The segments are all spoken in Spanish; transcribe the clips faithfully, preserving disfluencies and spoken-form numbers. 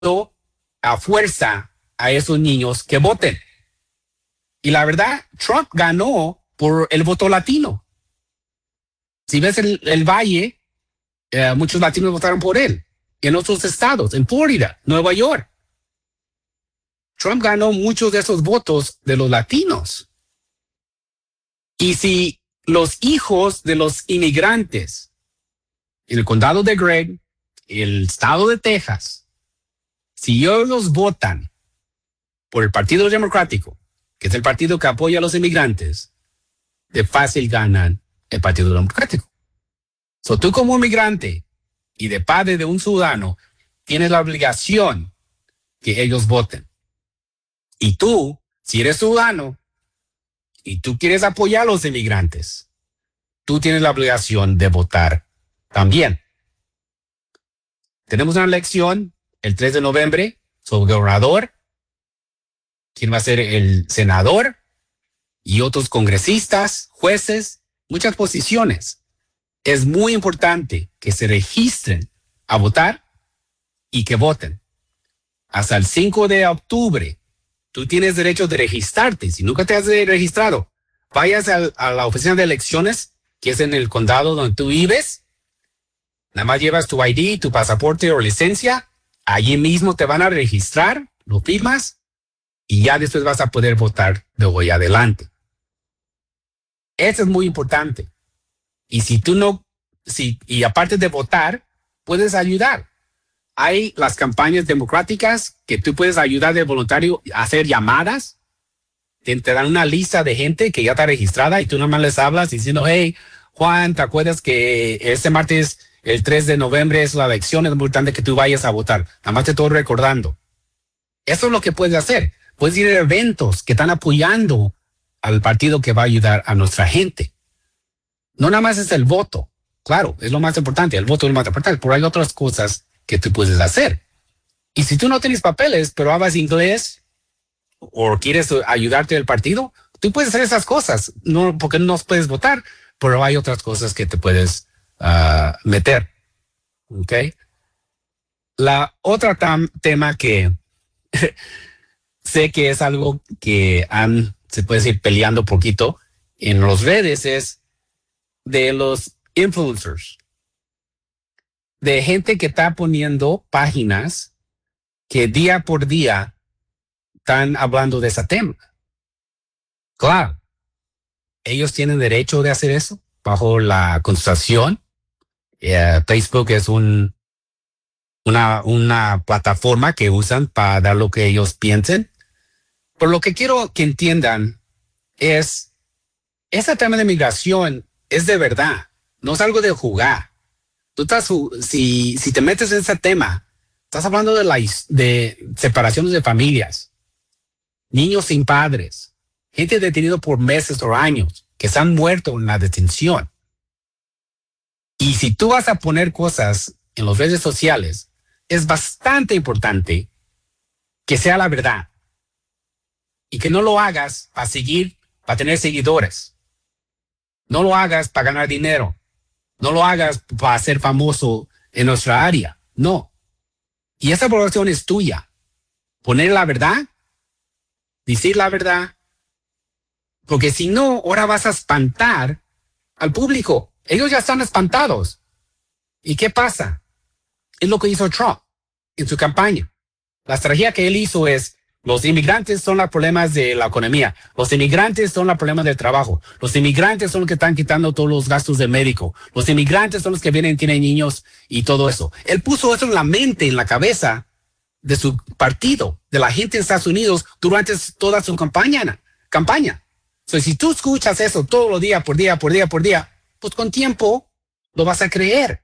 a fuerza a esos niños que voten. Y la verdad, Trump ganó por el voto latino. Si ves el, el Valle, eh, muchos latinos votaron por él. En otros estados, en Florida, Nueva York. Trump ganó muchos de esos votos de los latinos. Y si los hijos de los inmigrantes en el condado de Gregg, el estado de Texas, si ellos votan por el Partido Democrático, que es el partido que apoya a los inmigrantes, de fácil ganan el Partido Democrático. So, tú como inmigrante y de padre de un ciudadano, tienes la obligación que ellos voten. Y tú, si eres ciudadano y tú quieres apoyar a los inmigrantes, tú tienes la obligación de votar también. Tenemos una elección el tres de noviembre sobre gobernador, quién va a ser el senador y otros congresistas, jueces, muchas posiciones. Es muy importante que se registren a votar y que voten. Hasta el cinco de octubre, tú tienes derecho de registrarte. Si nunca te has registrado, vayas a, a la oficina de elecciones, que es en el condado donde tú vives. Nada más llevas tu I D, tu pasaporte o licencia. Allí mismo te van a registrar, lo firmas y ya después vas a poder votar de hoy adelante. Eso es muy importante. Y si tú no, si, y aparte de votar, puedes ayudar. Hay las campañas democráticas que tú puedes ayudar de voluntario a hacer llamadas. Te, te dan una lista de gente que ya está registrada y tú nada más les hablas diciendo, hey, Juan, ¿te acuerdas que este martes, el tres de noviembre, es la elección? Es muy importante que tú vayas a votar. Nada más te estoy recordando. Eso es lo que puedes hacer. Puedes ir a eventos que están apoyando al partido que va a ayudar a nuestra gente. No nada más es el voto. Claro, es lo más importante. El voto es lo más importante, pero hay otras cosas que tú puedes hacer. Y si tú no tienes papeles, pero hablas inglés o quieres ayudarte al partido, tú puedes hacer esas cosas. No, porque no puedes votar, pero hay otras cosas que te puedes uh, meter. ¿Ok? La otra tam- tema que sé que es algo que han, se puede decir, peleando poquito en las redes es de los influencers. De gente que está poniendo páginas que día por día están hablando de ese tema. Claro, ellos tienen derecho de hacer eso bajo la Constitución. Eh, Facebook es un, una, una plataforma que usan para dar lo que ellos piensen. Pero lo que quiero que entiendan es, ese tema de migración es de verdad, no es algo de jugar. Tú estás, si, si te metes en ese tema, estás hablando de, la, de separaciones de familias, niños sin padres, gente detenida por meses o años que se han muerto en la detención. Y si tú vas a poner cosas en las redes sociales, es bastante importante que sea la verdad y que no lo hagas para seguir, para tener seguidores. No lo hagas para ganar dinero. No lo hagas para ser famoso en nuestra área. No. Y esa población es tuya. Poner la verdad, decir la verdad, porque si no, ahora vas a espantar al público. Ellos ya están espantados. ¿Y qué pasa? Es lo que hizo Trump en su campaña. La estrategia que él hizo es, los inmigrantes son los problemas de la economía. Los inmigrantes son los problemas del trabajo. Los inmigrantes son los que están quitando todos los gastos de médico. Los inmigrantes son los que vienen, tienen niños y todo eso. Él puso eso en la mente, en la cabeza de su partido, de la gente en Estados Unidos durante toda su campaña. campaña. So, si tú escuchas eso todos los días, por día, por día, por día, pues con tiempo lo vas a creer.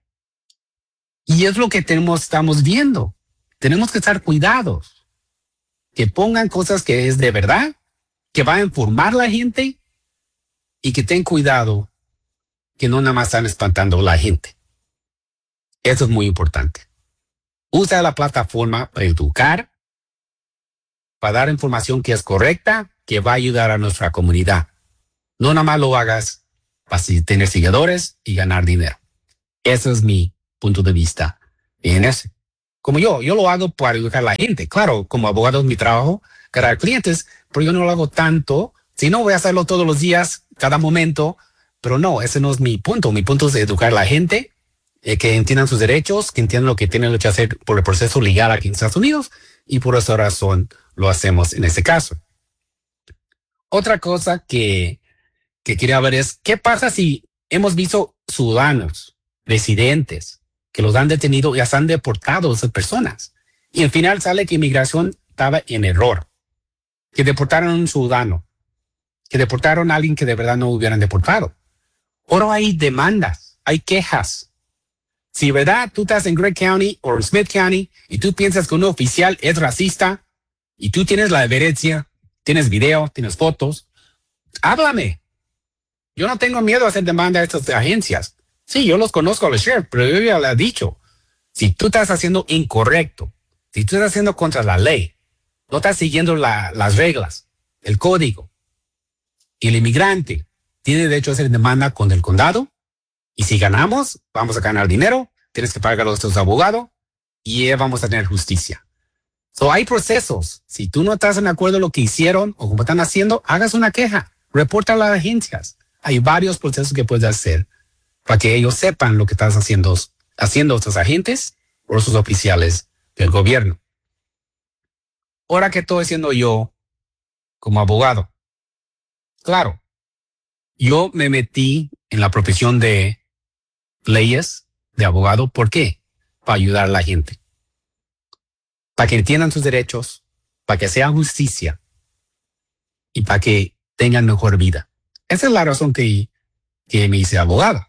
Y es lo que tenemos, estamos viendo. Tenemos que estar cuidados. Que pongan cosas que es de verdad, que va a informar a la gente y que ten cuidado que no nada más están espantando a la gente. Eso es muy importante. Usa la plataforma para educar, para dar información que es correcta, que va a ayudar a nuestra comunidad. No nada más lo hagas para tener seguidores y ganar dinero. Ese es mi punto de vista en ese. como yo, yo lo hago para educar a la gente. Claro, como abogado es mi trabajo, ganar clientes, pero yo no lo hago tanto. Si no, voy a hacerlo todos los días, cada momento, pero no, ese no es mi punto. Mi punto es educar a la gente, eh, que entiendan sus derechos, que entiendan lo que tienen que hacer por el proceso legal aquí en Estados Unidos, y por esa razón lo hacemos en este caso. Otra cosa que, que quería ver es, ¿qué pasa si hemos visto ciudadanos, residentes, que los han detenido y ya se han deportado a esas personas? Y al final sale que inmigración estaba en error, que deportaron a un ciudadano, que deportaron a alguien que de verdad no hubieran deportado. Ahora hay demandas, hay quejas. Si verdad tú estás en Gregg County o en Smith County y tú piensas que un oficial es racista y tú tienes la evidencia, tienes video, tienes fotos, háblame. Yo no tengo miedo a hacer demanda a estas agencias. Sí, yo los conozco a los sheriff, pero yo ya le he dicho, si tú estás haciendo incorrecto, si tú estás haciendo contra la ley, no estás siguiendo la, las reglas, el código, y el inmigrante tiene derecho a hacer demanda con el condado, y si ganamos, vamos a ganar dinero, tienes que pagar a los abogados, y vamos a tener justicia. So, hay procesos. Si tú no estás en acuerdo con lo que hicieron o como están haciendo, hagas una queja, reporta a las agencias. Hay varios procesos que puedes hacer para que ellos sepan lo que estás haciendo, haciendo estos agentes o sus oficiales del gobierno. Ahora, ¿qué estoy haciendo yo como abogado? Claro, yo me metí en la profesión de leyes de abogado. ¿Por qué? Para ayudar a la gente, para que entiendan sus derechos, para que sea justicia y para que tengan mejor vida. Esa es la razón que, que me hice abogado.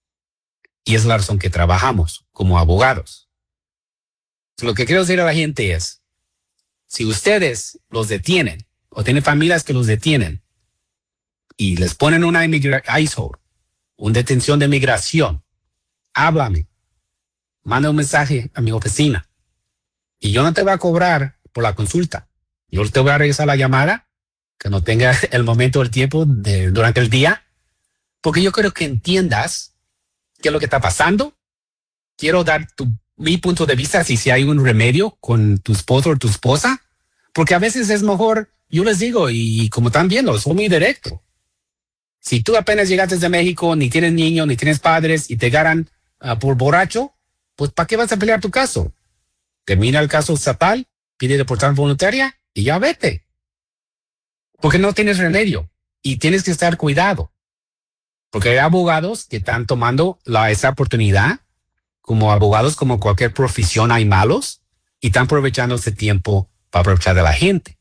Y es la razón que trabajamos como abogados. Lo que quiero decir a la gente es, si ustedes los detienen o tienen familias que los detienen y les ponen una ICE hold, una detención de migración, háblame, manda un mensaje a mi oficina y yo no te voy a cobrar por la consulta. Yo te voy a regresar la llamada que no tenga el momento, el tiempo de, durante el día, porque yo quiero que entiendas qué es lo que está pasando. Quiero dar tu, mi punto de vista si, si hay un remedio con tu esposo o tu esposa, porque a veces es mejor, yo les digo, y como están viendo, soy muy directo. Si tú apenas llegaste de México, ni tienes niños, ni tienes padres, y te agarran uh, por borracho, pues ¿para qué vas a pelear tu caso? Termina el caso estatal, pide deportación voluntaria y ya vete. Porque no tienes remedio y tienes que estar cuidado. Porque hay abogados que están tomando la, esa oportunidad, como abogados, como cualquier profesión, hay malos, y están aprovechando ese tiempo para aprovechar de la gente.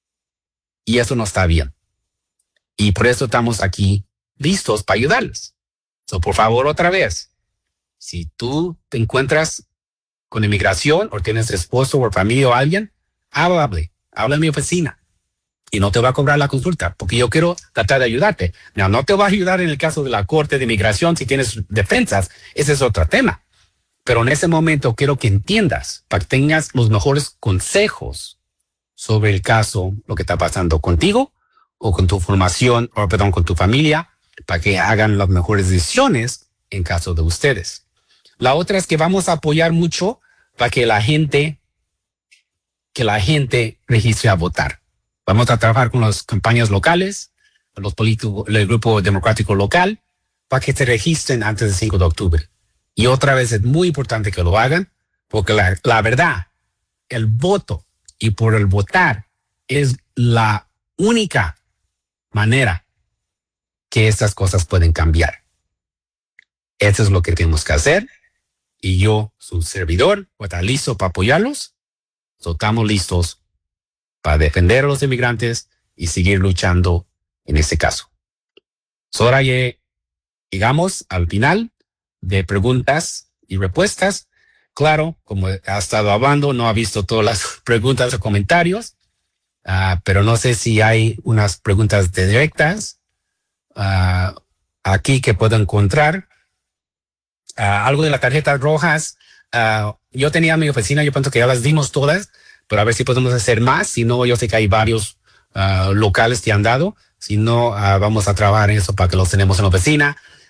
Y eso no está bien. Y por eso estamos aquí listos para ayudarles. So, por favor, otra vez, si tú te encuentras con inmigración o tienes esposo o familia o alguien, háblame, habla en mi oficina. Y no te va a cobrar la consulta, porque yo quiero tratar de ayudarte. No, no te va a ayudar en el caso de la Corte de Inmigración si tienes defensas. Ese es otro tema. Pero en ese momento quiero que entiendas, para que tengas los mejores consejos sobre el caso, lo que está pasando contigo o con tu formación, o perdón, con tu familia, para que hagan las mejores decisiones en caso de ustedes. La otra es que vamos a apoyar mucho para que la gente, que la gente registre a votar. Vamos a trabajar con las campañas locales, los políticos, el grupo democrático local, para que se registren antes del cinco de octubre. Y otra vez es muy importante que lo hagan, porque la, la verdad, el voto y por el votar es la única manera que estas cosas pueden cambiar. Eso es lo que tenemos que hacer. Y yo, su servidor, voy a estar listo para apoyarlos. So, estamos listos para defender a los inmigrantes y seguir luchando en este caso. So, ahora llegamos al final de preguntas y respuestas. Claro, como ha estado hablando, no ha visto todas las preguntas o comentarios, uh, pero no sé si hay unas preguntas directas uh, aquí que puedo encontrar. Uh, algo de las tarjetas rojas. Uh, yo tenía mi oficina, yo pienso que ya las dimos todas, pero a ver si podemos hacer más. Si no, yo sé que hay varios uh, locales que han dado. Si no, uh, vamos a trabajar en eso para que los tenemos en la oficina.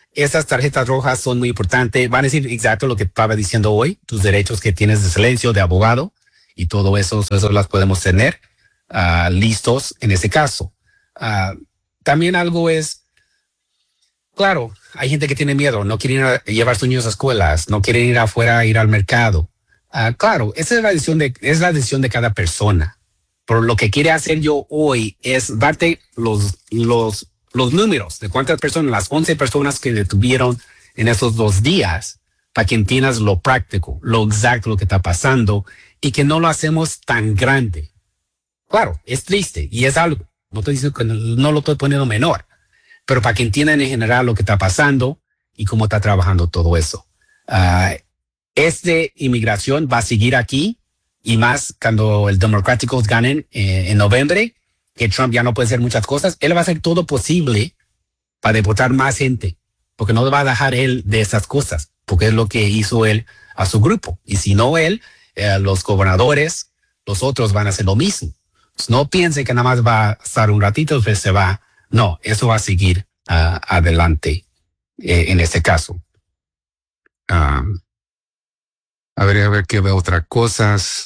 Esas tarjetas rojas son muy importantes. Van a decir exacto lo que estaba diciendo hoy, tus derechos que tienes de silencio, de abogado y todo eso, eso las podemos tener uh, listos en ese caso. Uh, también algo es, claro, hay gente que tiene miedo, no quieren ir a llevar sus niños a escuelas, no quieren ir afuera, ir al mercado. Uh, claro, esa es la decisión de, es la decisión de cada persona. Pero lo que quiere hacer yo hoy es darte los, los, los números de cuántas personas, las once personas que detuvieron en esos dos días, para que entiendas lo práctico, lo exacto, lo que está pasando y que no lo hacemos tan grande. Claro, es triste y es algo, no estoy diciendo que no, no lo estoy poniendo menor, pero para que entiendan en general lo que está pasando y cómo está trabajando todo eso. Uh, este inmigración va a seguir aquí. Y más cuando el Democráticos ganen eh, en noviembre, que Trump ya no puede hacer muchas cosas, él va a hacer todo posible para deportar más gente, porque no va a dejar él de esas cosas, porque es lo que hizo él a su grupo. Y si no él, eh, los gobernadores, los otros van a hacer lo mismo. Pues no piense que nada más va a estar un ratito, después se va. No, eso va a seguir uh, adelante eh, en este caso. Um, a ver, a ver qué veo otras cosas.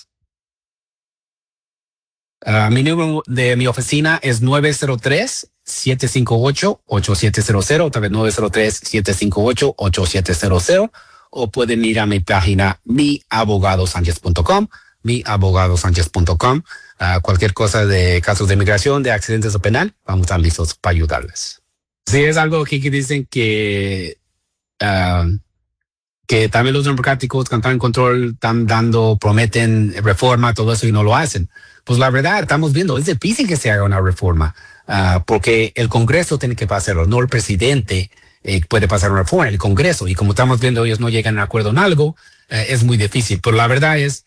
Uh, mi número de mi oficina es nueve cero tres, siete cinco ocho, ocho siete cero cero, otra vez nueve cero tres, siete cinco ocho, ocho siete cero cero, o pueden ir a mi página mi abogado sánchez punto com, mi abogado sánchez punto com. Uh, cualquier cosa de casos de inmigración, de accidentes o penal, vamos a estar listos para ayudarles. Sí, es algo aquí que dicen que uh, que también los democráticos cuando están en control están dando, prometen reforma, todo eso y no lo hacen. Pues la verdad, estamos viendo, es difícil que se haga una reforma, uh, porque el Congreso tiene que pasarlo, no el presidente eh, puede pasar una reforma, el Congreso. Y como estamos viendo, ellos no llegan a acuerdo en algo, uh, es muy difícil. Pero la verdad es,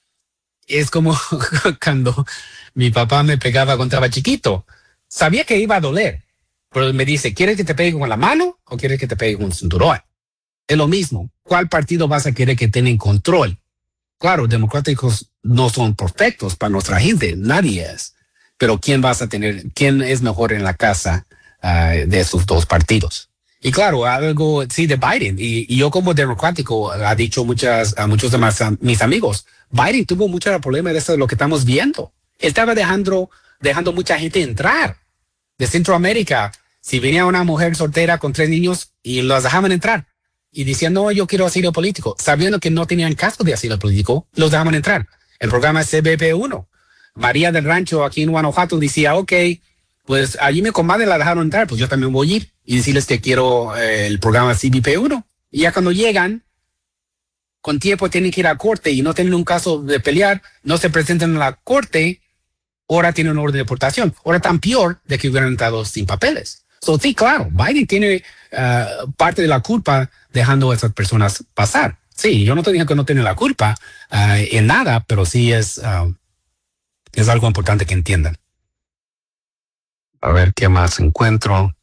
es como cuando mi papá me pegaba cuando estaba chiquito. Sabía que iba a doler, pero me dice, ¿quieres que te pegue con la mano o quieres que te pegue con un cinturón? Es lo mismo. ¿Cuál partido vas a querer que tenga control? Claro, democráticos no son perfectos para nuestra gente, nadie es. Pero ¿quién vas a tener? ¿Quién es mejor en la casa uh, de esos dos partidos? Y claro, algo, sí, de Biden. Y, y yo como democrático, ha dicho muchas, a muchos de mis, a mis amigos, Biden tuvo muchos problemas de eso de lo que estamos viendo. Él estaba dejando, dejando mucha gente entrar de Centroamérica. Si venía una mujer soltera con tres niños y los dejaban entrar. Y decían, no, yo quiero asilo político. Sabiendo que no tenían caso de asilo político, los dejaban entrar. El programa C B P uno. María del Rancho, aquí en Guanajuato, decía, ok, pues allí mi comadre la dejaron entrar, pues yo también voy a ir y decirles que quiero eh, el programa C B P uno. Y ya cuando llegan, con tiempo tienen que ir a corte y no tienen un caso de pelear, no se presentan a la corte, ahora tienen un orden de deportación. Ahora tan peor de que hubieran entrado sin papeles. So, sí, claro, Biden tiene uh, parte de la culpa dejando a esas personas pasar. Sí, yo no te dije que no tiene la culpa uh, en nada, pero sí es, uh, es algo importante que entiendan. A ver qué más encuentro.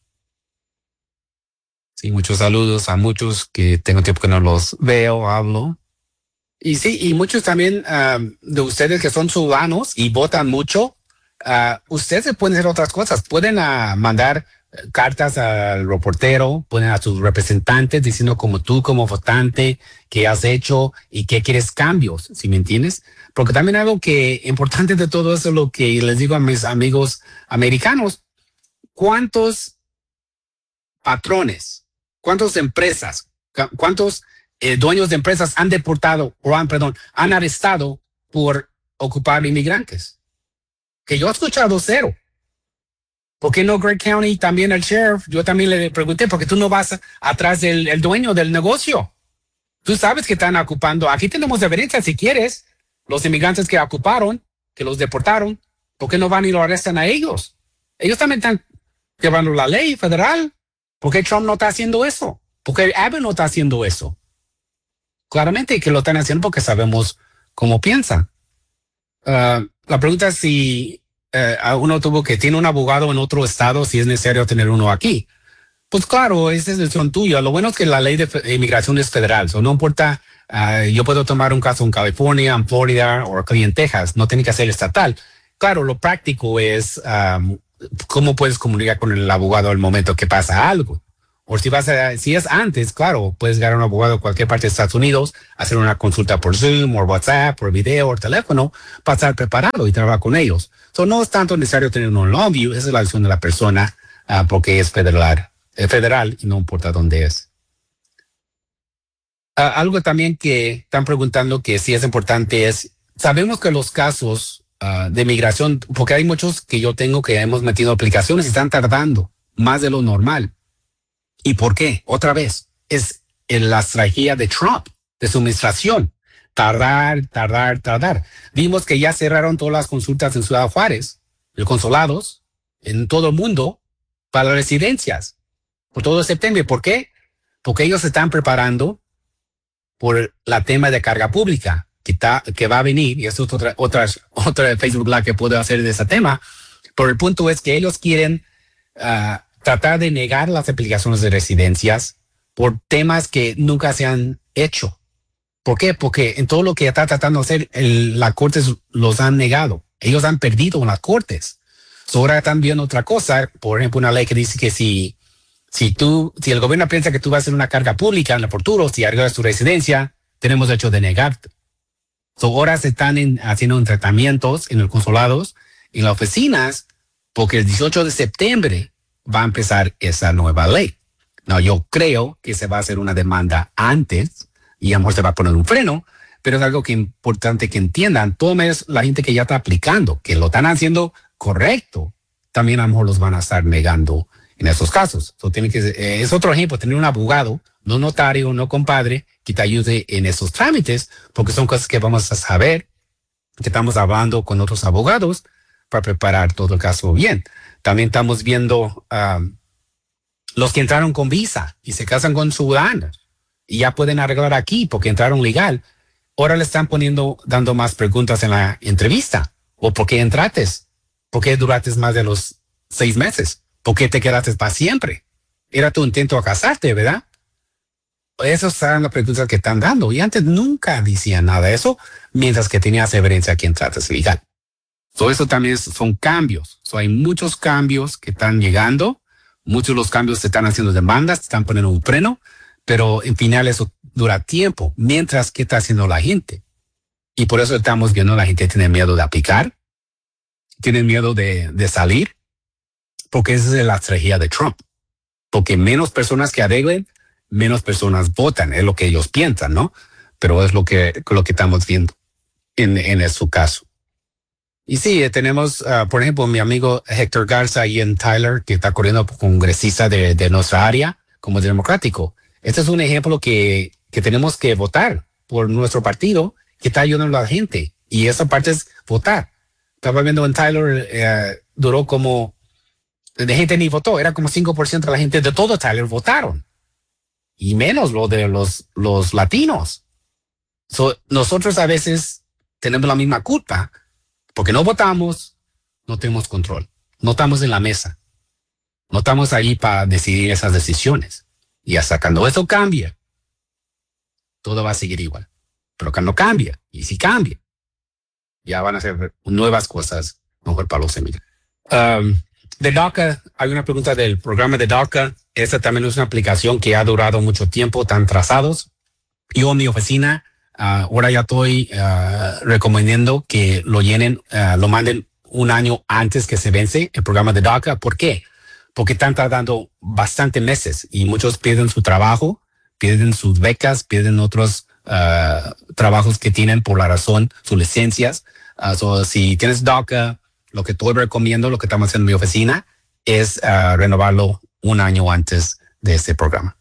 Sí, muchos saludos a muchos que tengo tiempo que no los veo, hablo. Y sí, y muchos también uh, de ustedes que son ciudadanos y votan mucho, uh, ustedes pueden hacer otras cosas. Pueden uh, mandar cartas al reportero, ponen a sus representantes diciendo como tú como votante qué has hecho y qué quieres cambios, ¿sí me entiendes? Porque también algo que importante de todo eso es lo que les digo a mis amigos americanos, ¿cuántos patrones, cuántas empresas, cuántos eh, dueños de empresas han deportado o han, perdón, han arrestado por ocupar inmigrantes? Que yo he escuchado cero. ¿Por qué no Great County también el sheriff? Yo también le pregunté, ¿por qué tú no vas a, atrás del el dueño del negocio? Tú sabes que están ocupando. Aquí tenemos evidencia, si quieres, los inmigrantes que ocuparon, que los deportaron, ¿por qué no van y lo arrestan a ellos? Ellos también están llevando la ley federal. ¿Por qué Trump no está haciendo eso? ¿Por qué Abbott no está haciendo eso? Claramente que lo están haciendo porque sabemos cómo piensan. Uh, la pregunta es si Uh, uno tuvo que tiene un abogado en otro estado, si es necesario tener uno aquí. Pues claro, esa es decisión tuya. Lo bueno es que la ley de inmigración es federal, so no importa, uh, yo puedo tomar un caso en California, en Florida o aquí en Texas, no tiene que ser estatal. Claro, lo práctico es um, cómo puedes comunicar con el abogado al momento que pasa algo. O si vas a, si es antes, claro, puedes ganar un abogado de cualquier parte de Estados Unidos, hacer una consulta por Zoom, o WhatsApp, por video, o teléfono, para estar preparado y trabajar con ellos. So, no es tanto necesario tener un long view, esa es la decisión de la persona, uh, porque es federal, es federal y no importa dónde es. Uh, algo también que están preguntando que sí es importante es, sabemos que los casos uh, de migración, porque hay muchos que yo tengo que hemos metido aplicaciones y están tardando más de lo normal. ¿Y por qué? Otra vez, es en la estrategia de Trump, de su administración. Tardar, tardar, tardar. Vimos que ya cerraron todas las consultas en Ciudad Juárez, los consulados, en todo el mundo, para las residencias, por todo septiembre. ¿Por qué? Porque ellos se están preparando por la tema de carga pública que, ta, que va a venir, y eso es otra, otra, otra Facebook Live que puedo hacer de ese tema. Pero el punto es que ellos quieren uh, tratar de negar las aplicaciones de residencias por temas que nunca se han hecho. ¿Por qué? Porque en todo lo que está tratando de hacer, el, las cortes los han negado. Ellos han perdido en las cortes. So, ahora están viendo otra cosa, por ejemplo, una ley que dice que si, si tú, si el gobierno piensa que tú vas a ser una carga pública en el futuro, si arreglas tu residencia, tenemos derecho de negarte. So, ahora se están en, haciendo tratamientos en los consulados, en las oficinas, porque el dieciocho de septiembre va a empezar esa nueva ley. No, yo creo que se va a hacer una demanda antes y a lo mejor se va a poner un freno, pero es algo que es importante que entiendan. Toda la gente que ya está aplicando, que lo están haciendo correcto, también a lo mejor los van a estar negando en esos casos. So, tiene que, eh, es otro ejemplo, tener un abogado, no notario, no compadre, que te ayude en esos trámites, porque son cosas que vamos a saber, que estamos hablando con otros abogados para preparar todo el caso bien. También estamos viendo um, los que entraron con visa y se casan con ciudadanos y ya pueden arreglar aquí porque entraron legal. Ahora le están poniendo, dando más preguntas en la entrevista. ¿O por qué entraste? ¿Por qué duraste más de los seis meses? ¿Por qué te quedaste para siempre? Era tu intento a casarte, ¿verdad? Esas son las preguntas que están dando. Y antes nunca decían nada de eso, mientras que tenías evidencia que entraste legal. So, eso también es, son cambios. So, hay muchos cambios que están llegando. Muchos de los cambios se están haciendo demandas, se están poniendo un freno, pero en final eso dura tiempo. Mientras, ¿qué está haciendo la gente? Y por eso estamos viendo la gente tiene miedo de aplicar, tienen miedo de, de salir, porque esa es la estrategia de Trump. Porque menos personas que arreglen, menos personas votan, es lo que ellos piensan, ¿no? Pero es lo que, lo que estamos viendo en, en su caso. Y sí, tenemos, uh, por ejemplo, mi amigo Héctor Garza y en Tyler, que está corriendo congresista de, de nuestra área como democrático. Este es un ejemplo que, que tenemos que votar por nuestro partido, que está ayudando a la gente. Y esa parte es votar. Estaba viendo en Tyler, eh, duró como, de gente ni votó, era como cinco por ciento de la gente de todo Tyler votaron. Y menos lo de los, los latinos. So, nosotros a veces tenemos la misma culpa. Porque no votamos, no tenemos control. No estamos en la mesa. No estamos ahí para decidir esas decisiones. Y hasta cuando eso cambie, todo va a seguir igual. Pero cuando cambia, y si cambia, ya van a ser nuevas cosas mejor para los emigrantes. Um, de DACA, hay una pregunta del programa de DACA. Esta también es una aplicación que ha durado mucho tiempo, tan trazados. Yo en mi oficina, Uh, ahora ya estoy uh, recomendando que lo llenen, uh, lo manden un año antes que se vence el programa de DACA. ¿Por qué? Porque están tardando bastantes meses y muchos pierden su trabajo, pierden sus becas, pierden otros uh, trabajos que tienen por la razón, sus licencias. Uh, so, si tienes DACA, lo que estoy recomiendo, lo que estamos haciendo en mi oficina, es uh, renovarlo un año antes de este programa.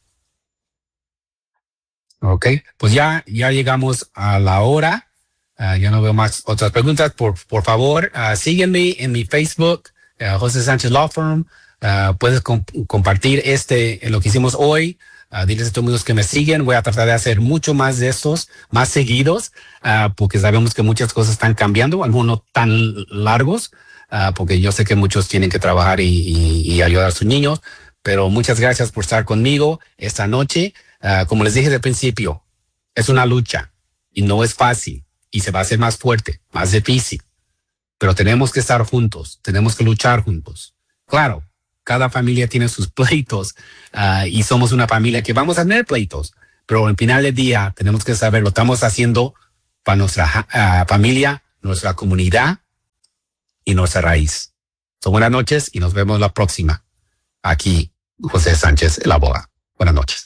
Ok, pues ya, ya llegamos a la hora. Uh, ya no veo más otras preguntas. Por, por favor, uh, sígueme en mi Facebook, uh, José Sánchez Law Firm. Uh, puedes comp compartir este, lo que hicimos hoy. Uh, diles a todos los que me siguen. Voy a tratar de hacer mucho más de estos, más seguidos, uh, porque sabemos que muchas cosas están cambiando, algunos tan largos, uh, porque yo sé que muchos tienen que trabajar y, y, y ayudar a sus niños. Pero muchas gracias por estar conmigo esta noche. Uh, como les dije al principio, es una lucha y no es fácil y se va a hacer más fuerte, más difícil. Pero tenemos que estar juntos, tenemos que luchar juntos. Claro, cada familia tiene sus pleitos uh, y somos una familia que vamos a tener pleitos, pero al final del día tenemos que saber, lo estamos haciendo para nuestra uh, familia, nuestra comunidad y nuestra raíz. So, buenas noches y nos vemos la próxima. Aquí, José Sánchez, el abogado. Buenas noches.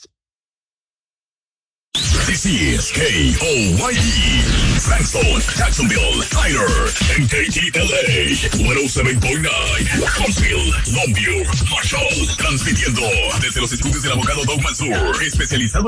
This is K O Y E, Frankston, Jacksonville, Tyler, and K T L A, ciento siete punto nueve, Huntsville, Longview, Marshall, transmitiendo desde los estudios del abogado Doug Mansour, especializado